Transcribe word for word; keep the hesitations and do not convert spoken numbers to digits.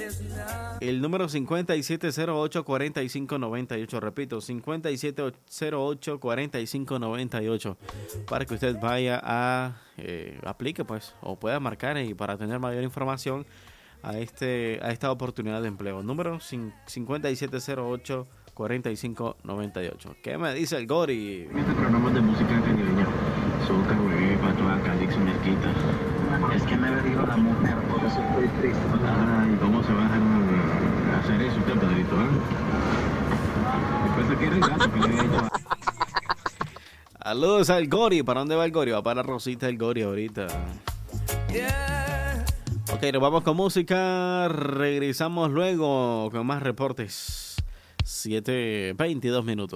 El número cincuenta y siete cero ocho, cuarenta y cinco noventa y ocho. Repito, cincuenta y siete cero ocho, cuarenta y cinco noventa y ocho. Para que usted vaya a eh, aplique, pues, o pueda marcar y para tener mayor información a este a esta oportunidad de empleo. Número cincuenta y siete cero ocho, cuarenta y cinco noventa y ocho. ¿Qué me dice el Gori? Este programa de música caribeña, soca, hueví, patuaca, Dixon, mezquita. Es que me dijo la mujer, por eso estoy triste. Ay, ¿cómo se va a dejar hacer eso usted, Pedrito? ¿Eh? Después se quiere el gato que le había hecho. Saludos al Gori. ¿Para dónde va el Gori? Va para Rosita el Gori ahorita. Ok, nos vamos con música. Regresamos luego con más reportes. siete veintidós minutos.